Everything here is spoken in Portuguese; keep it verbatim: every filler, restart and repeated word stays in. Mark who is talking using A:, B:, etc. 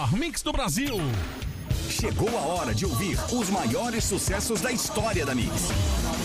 A: melhor mix do Brasil.
B: Chegou a hora de ouvir os maiores sucessos da história da Mix.